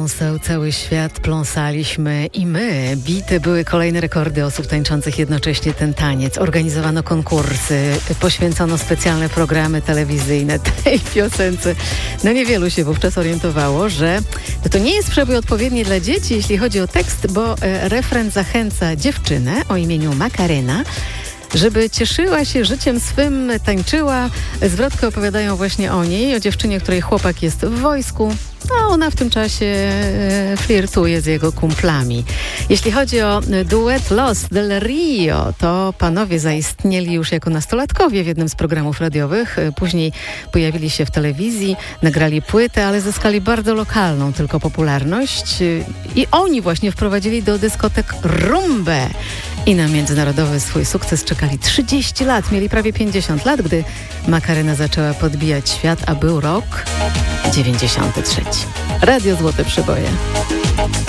pląsał cały świat, pląsaliśmy i my. Bite były kolejne rekordy osób tańczących jednocześnie ten taniec. Organizowano konkursy, poświęcono specjalne programy telewizyjne tej piosence. No niewielu się wówczas orientowało, że to nie jest przebój odpowiedni dla dzieci, jeśli chodzi o tekst, bo refren zachęca dziewczynę o imieniu Macarena, żeby cieszyła się życiem swym, tańczyła. Zwrotki opowiadają właśnie o niej, o dziewczynie, której chłopak jest w wojsku, a ona w tym czasie flirtuje z jego kumplami. Jeśli chodzi o duet Los del Rio, to panowie zaistnieli już jako nastolatkowie w jednym z programów radiowych. Później pojawili się w telewizji, nagrali płytę, ale zyskali bardzo lokalną tylko popularność. I oni właśnie wprowadzili do dyskotek rumbę. I na międzynarodowy swój sukces czekali 30 lat. Mieli prawie 50 lat, gdy Macarena zaczęła podbijać świat, a był rok 93. Radio Złote Przeboje.